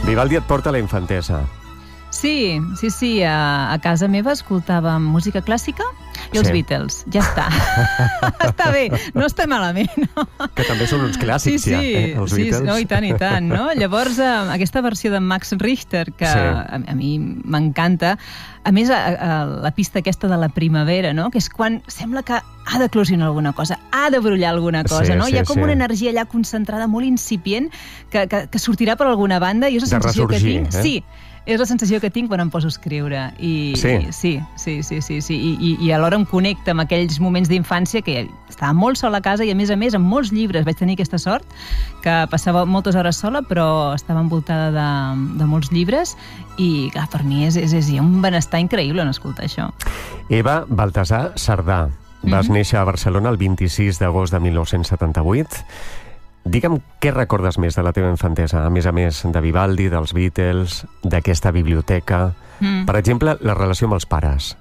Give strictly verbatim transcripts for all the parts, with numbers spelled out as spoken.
Vivaldi et porta a la infantesa. Sí, sí, sí. A, a casa meva escoltàvem música clàssica i els Sí. Beatles. Ja està. Està bé, no està malament. No? Que també són uns clàssics, sí, sí, ja, eh, els sí, Beatles. no, i tant, i tant. No? Llavors, eh, aquesta versió de Max Richter, que Sí. a, a mi m'encanta, a més, a, a, la pista aquesta de la primavera, no? Que és quan sembla que ha d'eclosionar alguna cosa, ha de brollar alguna cosa, Sí, no? sí, Hi ha com sí. una energia allà concentrada, molt incipient, que, que, que sortirà per alguna banda, i és la De sensació ressorgir, que tinc. eh? Sí, és la sensació que tinc quan em poso a escriure. I, Sí? i, sí, sí, sí, sí, sí. I, i, i alhora em connecta amb aquells moments d'infància que estava molt sola a casa i, a més a més, amb molts llibres. Vaig tenir aquesta sort, que passava moltes hores sola, però estava envoltada de, de molts llibres i, clar, per mi és, és, és un benestar increïble en escoltar això. Eva Baltasar Sardà. Vas Mhm. néixer a Barcelona el vint-i-sis d'agost de mil nou-cents setanta-vuit. Digue'm què recordes més de la teva infantesa, a més a més de Vivaldi, dels Beatles, d'aquesta biblioteca. Mm. Per exemple, la relació amb els pares.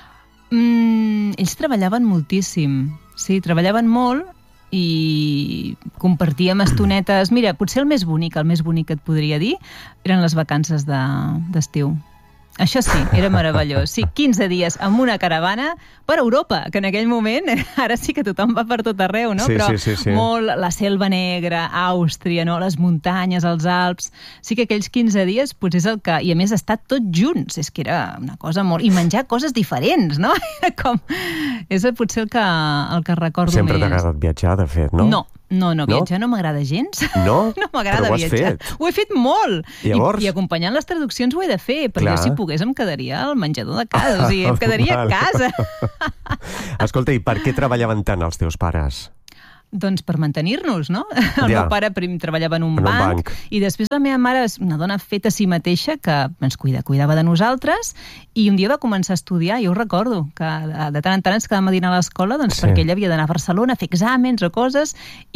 Mm, ells treballaven moltíssim. Sí, treballaven molt i compartíem estonetes. Mira, potser el més bonic, el més bonic que et podria dir, eren les vacances de, d'estiu. Això sí, era meravellós. Sí, quinze dies amb una caravana per Europa, que en aquell moment, ara sí que tothom va per tot arreu, no? Sí, Però sí, sí, sí. molt la Selva Negra, Àustria, no? Les muntanyes, els Alps. Sí que aquells quinze dies potser és el que... I a més estar tots junts, és que era una cosa molt... I menjar coses diferents, no? Era com... És potser el que, el que recordo Sempre més. t'ha agradat viatjar, de fet, no? No, no, no, No? viatjar no m'agrada gens. No? No m'agrada Però ho has viatjar. fet. Ho he fet molt. Llavors? I, I acompanyant les traduccions ho he de fer, perquè Clar. jo, si pogués, em quedaria al menjador de casa. O sigui, em quedaria a casa. Escolta, i per què treballaven tant els teus pares? Doncs per mantenir-nos, no? El Ja. meu pare prim treballava en un, En un banc, banc. i després la meva mare és una dona feta a si mateixa que ens cuida, cuidava de nosaltres, i un dia va començar a estudiar. Jo ho recordo, que de tant en tant ens quedàvem a dinar a l'escola, doncs Sí. perquè ella havia d'anar a Barcelona a fer exàmens o coses,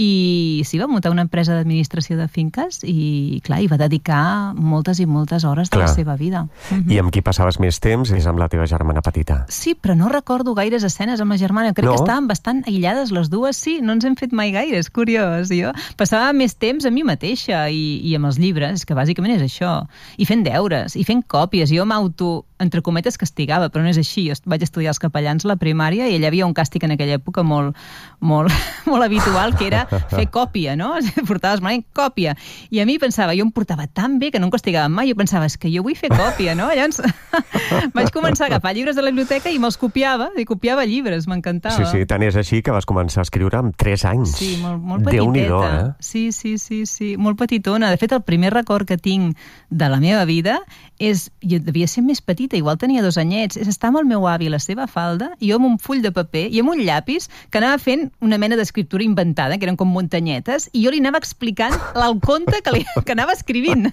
i sí, va muntar una empresa d'administració de finques i, clar, hi va dedicar moltes i moltes hores de Clar. la seva vida. Mhm. I amb qui passaves més temps és amb la teva germana petita. Sí, però no recordo gaires escenes amb la germana. Crec No? que estàvem bastant aïllades les dues. Sí, no ens hem fet mai gaire, és curiós. Jo passava més temps a mi mateixa i, i amb els llibres, que bàsicament és això. I fent deures, i fent còpies. Jo m'auto, entre cometes, castigava, però no és així. Jo vaig estudiar als capellans a la primària i allà havia un càstig en aquella època molt, molt, molt habitual, que era fer còpia, no? Portaves malament còpia. I a mi pensava, jo em portava tan bé que no em castigaven mai. Jo pensava, és que jo vull fer còpia, no? Llavors vaig començar a agafar llibres de la biblioteca i me'ls copiava, i copiava llibres, m'encantava. Sí, sí, tant és així que vas començar a escriure amb tres anys. Sí, molt, molt Déu-n'hi-do, petiteta. eh? Sí, sí, sí, sí, molt petitona. De fet, el primer record que tinc de la meva vida és, jo devia ser més petita, igual tenia dos anyets, és estar amb el meu avi a la seva falda, i jo amb un full de paper i amb un llapis que anava fent una mena d'escriptura inventada, que eren com muntanyetes, i jo li anava explicant el conte que, li, que anava escrivint.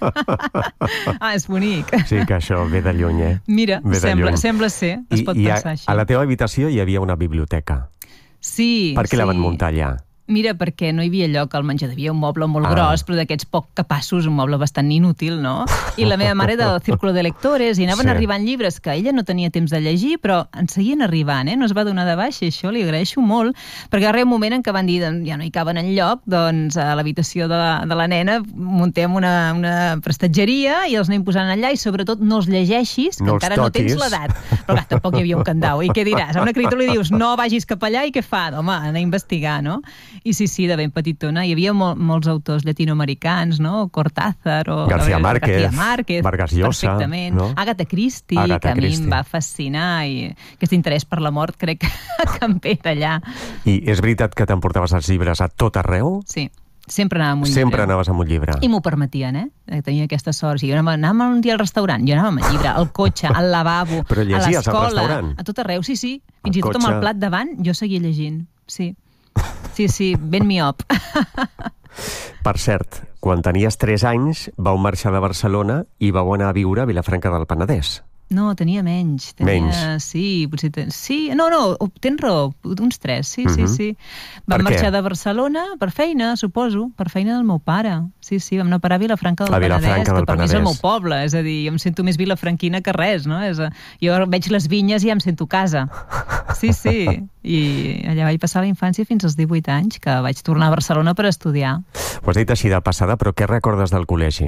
Ah, és bonic. Sí, que això ve de lluny, eh? Mira, Ve de sembla, lluny. sembla ser, es I, pot i a, pensar així. a la teva habitació hi havia una biblioteca. Sí, Per què sí. la van muntar allà? Mira, perquè no hi havia lloc al menjador. Hi havia un moble molt Ah. gros, però d'aquests poc capaços, un moble bastant inútil, no? I la meva mare del círculo de lectores, i anaven Sí. arribant llibres que ella no tenia temps de llegir, però en seguien arribant, eh? No es va donar de baixa, i això li agraeixo molt, perquè va arribar un moment en què van dir, doncs, ja no hi caben enlloc, doncs a l'habitació de, la, de la nena muntem una, una prestatgeria i els anem posant allà, i sobretot no els llegeixis, que No els encara no tens toquis. l'edat. Però clar, tampoc hi havia un candau. I què diràs? A una criatura li dius, no vagis cap allà, i què fa? Home, anar a investigar, no? I sí, sí, de ben petitona. Hi havia mol, molts autors llatinoamericans, no? Cortázar o... García Márquez, García Márquez, Vargas Llosa, perfectament. no? Agatha Christie, Agatha que a mi Christie. em va fascinar, i aquest interès per la mort crec que em ve d'allà. I és veritat que t'emportaves els llibres a tot arreu? Sí, sempre anava amb un Sempre llibre. anaves amb un llibre. I m'ho permetien, eh? Tenia aquesta sort. O sigui, jo anava, anàvem un dia al restaurant, jo anava amb el llibre, al cotxe, al lavabo, Però a llegies al l'escola, restaurant? a tot arreu, sí, sí. Al Fins i tot amb cotxe. el plat davant, jo seguia llegint. Sí, sí, sí, ben miop. Per cert, quan tenies tres anys vau marxar de Barcelona i vau anar a viure a Vilafranca del Penedès. No, tenia menys. Tenia, Menys? Sí, potser... Ten... Sí, no, no, tens raó, uns tres, sí, sí, Mhm. sí. Per Vam què? marxar de Barcelona per feina, suposo, per feina del meu pare. Sí, sí, vam anar a parar a Vilafranca del A Vilafranca Penedès, del que per mi és el Penedès. meu poble, és a dir, jo em sento més vilafranquina que res, no? És, a- jo veig les vinyes i ja em sento casa. Sí, sí, i allà vaig passar la infància fins als divuit anys, que vaig tornar a Barcelona per estudiar. Ho has dit així de passada, però què recordes del col·legi?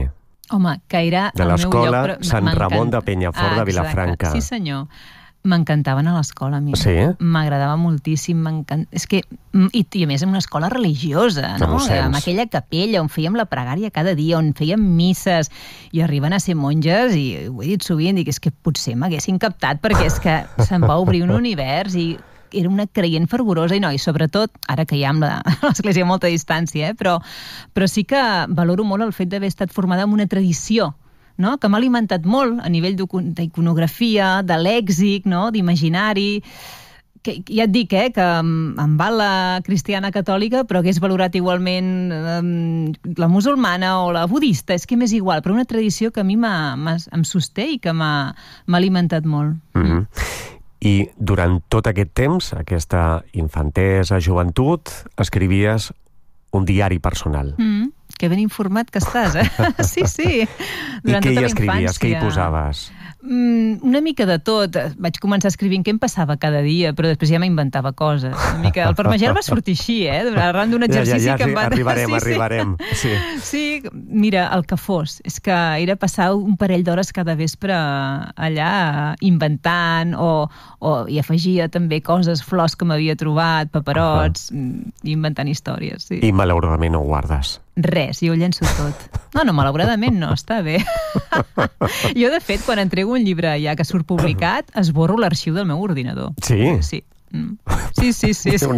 Home, que era de el meu l'escola lloc... però Sant m'encanta. Ramon de Penyafort Ah, de Vilafranca. Sí, senyor. M'encantaven a l'escola, a mi. Sí? M'agradava moltíssim. m'encant- És que... I, I a més, en una escola religiosa, no? Emocions. Amb aquella capella on fèiem la pregària cada dia, on fèiem misses, i arriben a ser monges, i ho he dit sovint, dic, és que potser m'haguessin captat, perquè és que se'm va obrir un univers i era una creient fervorosa i no, i sobretot, ara que hi ha amb la- l'església a molta distància, eh? però, però sí que valoro molt el fet d'haver estat formada en una tradició, no? Que m'ha alimentat molt a nivell d'icon- d'iconografia, de lèxic, no? D'imaginari, que ja et dic, eh, que em, em val la cristiana catòlica, però hagués valorat igualment eh, la musulmana o la budista, és que m'és igual, però una tradició que a mi m'ha, m'ha, em sosté i que m'ha m'ha alimentat molt. Mm-hmm. I durant tot aquest temps, aquesta infantesa, joventut, escrivies un diari personal. Mm, que ben informat que estàs, eh? Sí, sí. I què hi tota la escrivies? Què hi infància. posaves? Mm, una mica de tot. Vaig començar escrivint què em passava cada dia, però després ja m'inventava coses. Una mica... El Parmagel va sortir així, eh? Arran d'un exercici ja, ja, ja, que em sí, va... arribarem, sí, arribarem. Sí. Sí, mira, el que fos. És que era passar un parell d'hores cada vespre allà inventant o, o i afegia també coses, flors que m'havia trobat, paperots, uh -huh. inventant històries. Sí. I malauradament no ho guardes. Res, jo ho llenço tot. No, no, malauradament no, està bé. Jo, de fet, quan entrego un llibre ja que surt publicat, esborro l'arxiu del meu ordinador. Sí? Sí. Mm. Sí, sí, sí. sí.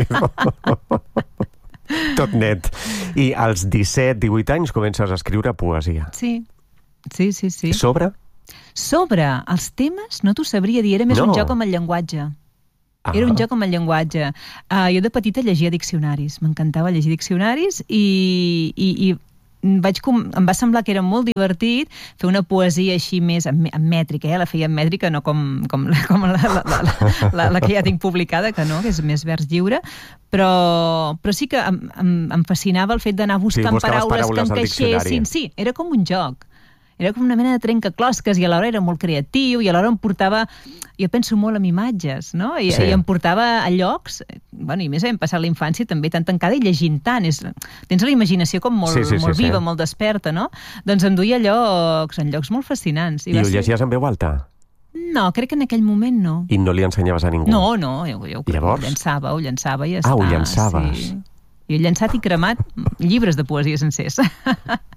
Tot net. I als disset, divuit anys comences a escriure poesia. Sí, sí, sí. sí. Sobre? Sobre els temes no t'ho sabria dir, era més No. un joc amb el llenguatge. Ah. Era un joc amb el llenguatge. Uh, jo de petita llegia diccionaris, m'encantava llegir diccionaris i, i, i vaig com... em va semblar que era molt divertit fer una poesia així més en, en mètrica, eh? La feia en mètrica, no com, com, com la, la, la, la, la que ja tinc publicada, que no, que és més vers lliure, però, però sí que em, em, em fascinava el fet d'anar buscant Sí, buscaves paraules, paraules que al diccionari. encaixessin. Sí, era com un joc. Era com una mena de trencaclosques i alhora era molt creatiu i alhora em portava... Jo penso molt en imatges, no? I, Sí. i em portava a llocs... Bueno, i més hem passat la infància també tan tancada i llegint tant. És, tens la imaginació com molt, Sí, sí, sí, molt viva, sí. molt desperta, no? Doncs em duia a llocs, en llocs molt fascinants. I va ho ser- llegies en veu alta? No, crec que en aquell moment no. I no li ensenyaves a ningú? No, no, jo, jo ho, Llavors? ho llançava, ho llançava i ja Ah, està. ho llançaves. Sí. I he llançat i cremat llibres de poesia sencers.